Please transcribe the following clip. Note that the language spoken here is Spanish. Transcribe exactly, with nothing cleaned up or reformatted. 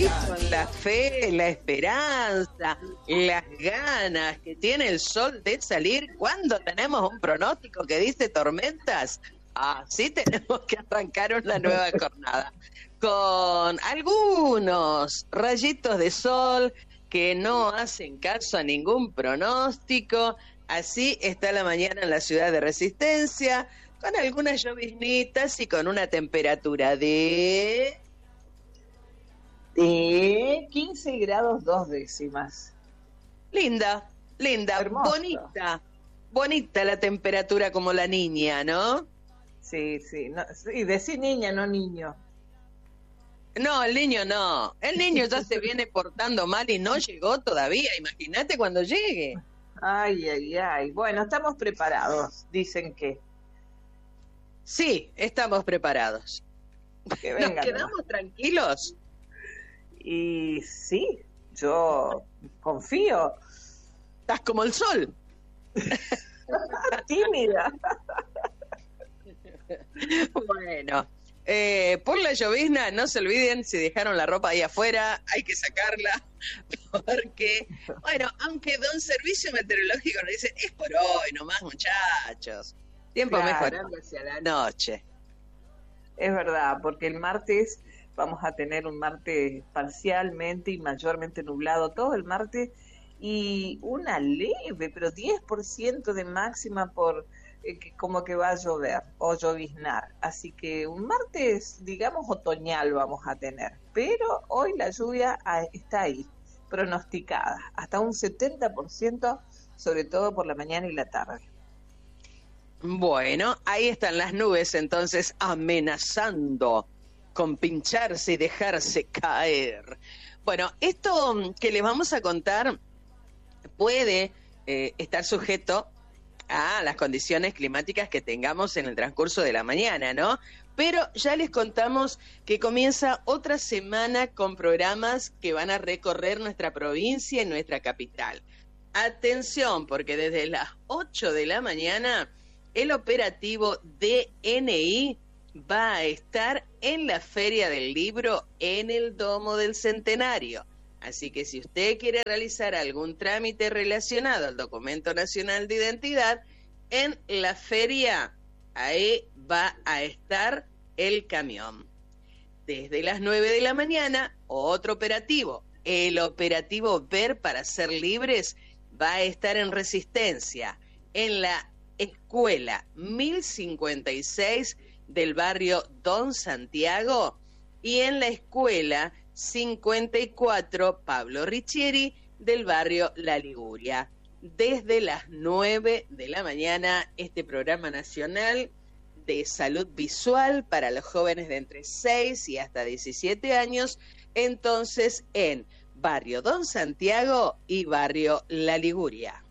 sí, con la fe, la esperanza, las ganas que tiene el sol de salir cuando tenemos un pronóstico que dice tormentas. Así tenemos que arrancar una nueva jornada con algunos rayitos de sol que no hacen caso a ningún pronóstico. Así está la mañana en la ciudad de Resistencia, con algunas lloviznitas y con una temperatura de... de quince grados dos décimas. Linda, linda, Hermoso. bonita, bonita la temperatura como la niña, ¿no? Sí, sí, no, sí, decir niña, no niño. No, el niño no, el niño ya se viene portando mal y no llegó todavía, imagínate cuando llegue. Ay, ay, ay, bueno, estamos preparados, dicen que. Sí, estamos preparados. Que ¿Nos vengan, quedamos ¿no? tranquilos? Y sí, yo confío. Estás como el sol. Tímida. Bueno, eh, por la llovizna, no se olviden, si dejaron la ropa ahí afuera, hay que sacarla, porque, bueno, aunque don Servicio Meteorológico nos dice, es por hoy nomás, muchachos. Tiempo Claro. mejorando hacia la noche. Es verdad, porque el martes vamos a tener un martes parcialmente y mayormente nublado todo el martes y una leve, pero diez por ciento de máxima por eh, que como que va a llover o lloviznar. Así que un martes, digamos, otoñal vamos a tener. Pero hoy la lluvia ah, está ahí, pronosticada, hasta un setenta por ciento, sobre todo por la mañana y la tarde. Bueno, ahí están las nubes entonces amenazando con pincharse y dejarse caer. Bueno, esto que les vamos a contar puede eh, estar sujeto a las condiciones climáticas que tengamos en el transcurso de la mañana, ¿no? Pero ya les contamos que comienza otra semana con programas que van a recorrer nuestra provincia y nuestra capital. Atención, porque desde las ocho de la mañana el operativo D N I va a estar en la Feria del Libro en el Domo del Centenario. Así que si usted quiere realizar algún trámite relacionado al Documento Nacional de Identidad, en la feria, ahí va a estar el camión. Desde las nueve de la mañana, otro operativo, el operativo Ver para Ser Libres, va a estar en Resistencia, en la escuela mil cincuenta y seis del barrio Don Santiago y en la escuela cincuenta y cuatro Pablo Riccieri del barrio La Liguria. Desde las nueve de la mañana, este programa nacional de salud visual para los jóvenes de entre seis y hasta diecisiete años, entonces en barrio Don Santiago y barrio La Liguria.